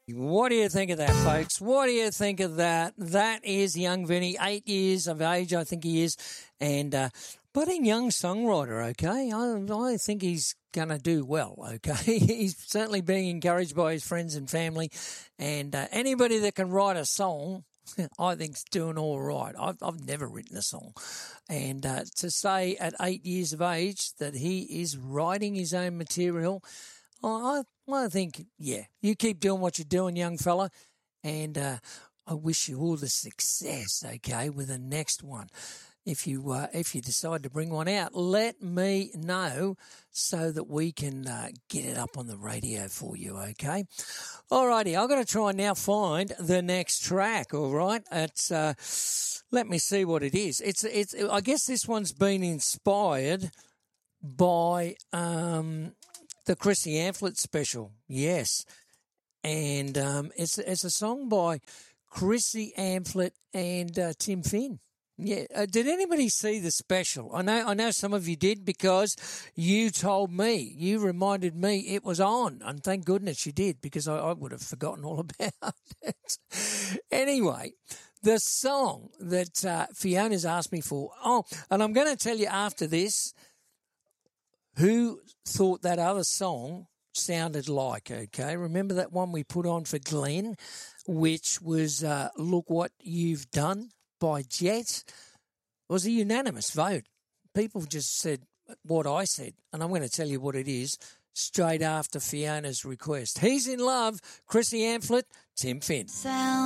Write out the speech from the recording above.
What do you think of that, folks? What do you think of that? That is young Vinny, 8 years of age, I think he is, and budding young songwriter, okay? I think he's going to do well, okay? He's certainly being encouraged by his friends and family, and anybody that can write a song, I think's doing all right. I've never written a song, and to say at 8 years of age that he is writing his own material, I think, yeah, you keep doing what you're doing, young fella, and I wish you all the success, okay, with the next one. If you decide to bring one out, let me know so that we can get it up on the radio for you, okay? All righty, I've got to try and now find the next track, all right? It's let me see what it is. It's I guess this one's been inspired by the Chrissy Amphlett special, yes. And it's a song by Chrissy Amphlett and Tim Finn. Yeah. Did anybody see the special? I know some of you did because you told me, you reminded me it was on, and thank goodness you did because I would have forgotten all about it. Anyway, the song that Fiona's asked me for. Oh, and I'm going to tell you after this who thought that other song sounded like, okay? Remember that one we put on for Glenn, which was Look What You've Done by Jet? It was a unanimous vote. People just said what I said, and I'm going to tell you what it is straight after Fiona's request. He's in Love, Chrissy Amphlett, Tim Finn.